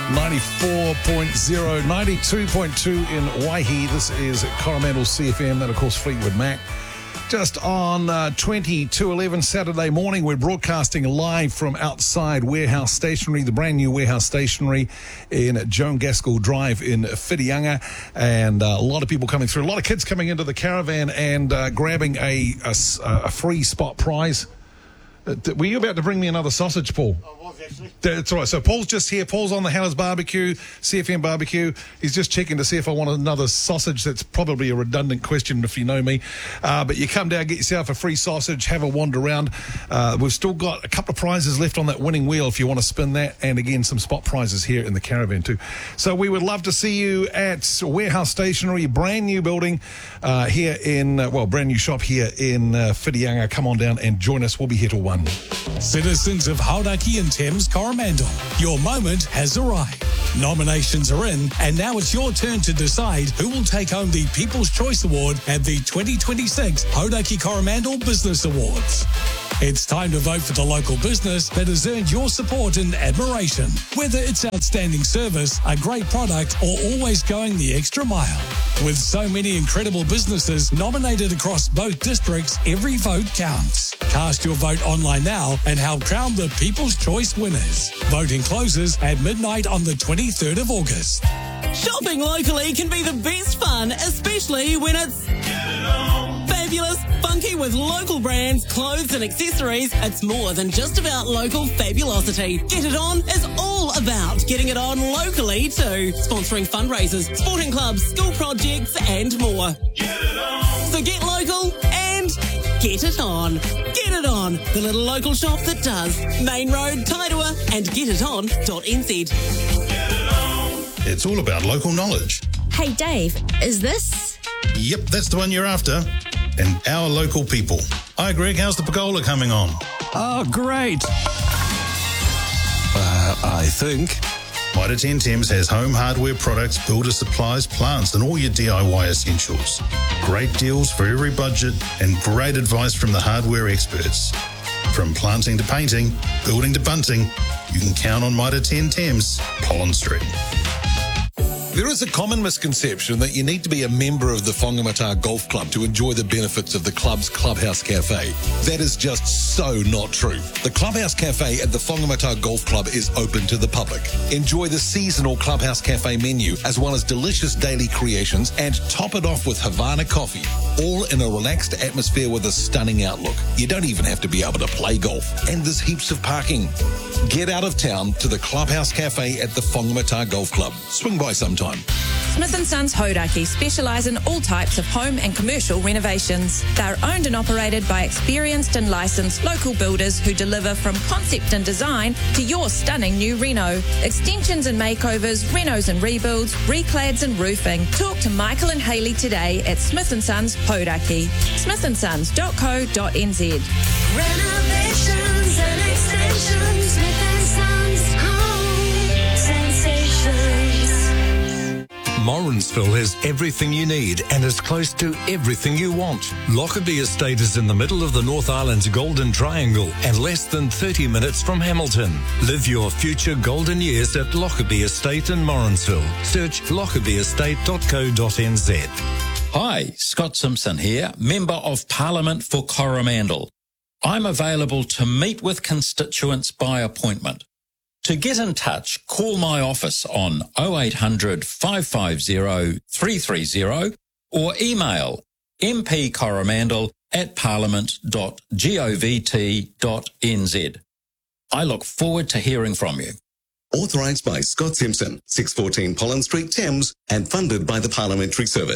94.0, 92.2 in Waihi. This is Coromandel CFM and, of course, Fleetwood Mac. Just on 22:11 Saturday morning, we're broadcasting live from outside Warehouse Stationery, the brand new Warehouse Stationery in Joan Gaskell Drive in Whitianga. And a lot of people coming through, a lot of kids coming into the caravan and grabbing a free spot prize. Were you about to bring me another sausage, Paul? I was, actually. That's right. So Paul's just here. Paul's on the Hannah's Barbecue, CFM Barbecue. He's just checking to see if I want another sausage. That's probably a redundant question if you know me. But you come down, get yourself a free sausage, have a wander around. We've still got a couple of prizes left on that winning wheel if you want to spin that. And again, some spot prizes here in the caravan too. So we would love to see you at Warehouse Stationery, brand new building here in, brand new shop here in Whitianga. Come on down and join us. We'll be here till 1. Citizens of Hauraki and Thames Coromandel, your moment has arrived. Nominations are in, and now it's your turn to decide who will take home the People's Choice Award at the 2026 Hauraki Coromandel Business Awards. It's time to vote for the local business that has earned your support and admiration. Whether it's outstanding service, a great product, or always going the extra mile. With so many incredible businesses nominated across both districts, every vote counts. Cast your vote online now and help crown the People's Choice winners. Voting closes at midnight on the 23rd of August. Shopping locally can be the best fun, especially when it's fabulous, funky with local brands, clothes and accessories. It's more than just about local fabulosity. Get It On is all about getting it on locally too. Sponsoring fundraisers, sporting clubs, school projects and more. Get it on. So get local and get it on. Get It On, the little local shop that does. Main Road, Kairua and getiton.nz. It's all about local knowledge. Hey Dave, is this? Yep, that's the one you're after. And our local people. Hi Greg, how's the pergola coming on? Oh, great. I think. Mitre 10 Thames has home hardware products, builder supplies, plants and all your DIY essentials. Great deals for every budget and great advice from the hardware experts. From planting to painting, building to bunting, you can count on Mitre 10 Thames, Pollen Street. There is a common misconception that you need to be a member of the Whangamata Golf Club to enjoy the benefits of the club's Clubhouse Cafe. That is just so not true. The Clubhouse Cafe at the Whangamata Golf Club is open to the public. Enjoy the seasonal Clubhouse Cafe menu as well as delicious daily creations and top it off with Havana coffee, all in a relaxed atmosphere with a stunning outlook. You don't even have to be able to play golf, and there's heaps of parking. Get out of town to the Clubhouse Cafe at the Whangamata Golf Club. Swing by sometime. Smith & Sons Hauraki specialise in all types of home and commercial renovations. They're owned and operated by experienced and licensed local builders who deliver from concept and design to your stunning new reno. Extensions and makeovers, renos and rebuilds, reclads and roofing. Talk to Michael and Hayley today at Smith & Sons Hauraki. smithandsons.co.nz. Renovations and extensions, Smith & Sons Home Sensations. Morrinsville has everything you need and is close to everything you want. Lockerbie Estate is in the middle of the North Island's Golden Triangle and less than 30 minutes from Hamilton. Live your future golden years at Lockerbie Estate in Morrinsville. Search lockabieestate.co.nz. Hi, Scott Simpson here, Member of Parliament for Coromandel. I'm available to meet with constituents by appointment. To get in touch, call my office on 0800 550 330 or email mpcoromandel@parliament.govt.nz. I look forward to hearing from you. Authorised by Scott Simpson, 614 Pollen Street, Thames, and funded by the Parliamentary Service.